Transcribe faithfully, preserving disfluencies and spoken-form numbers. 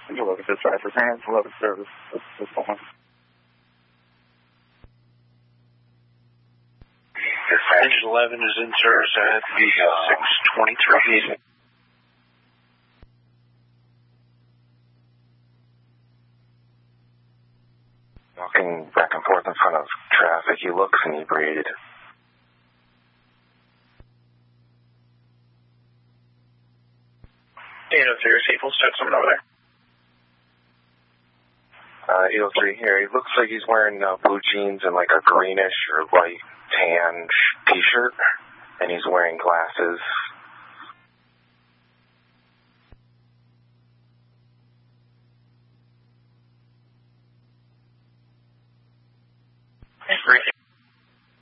Hello, dispatch for Trans, eleven service. What's going on? Dispatch eleven is in service at the six twenty-three. Walking back and forth in front of traffic, he looks inebriated. eight oh three, Staples, start someone over there. Uh, eight oh three here. He looks like he's wearing uh, blue jeans and like a greenish or light tan t-shirt, and he's wearing glasses.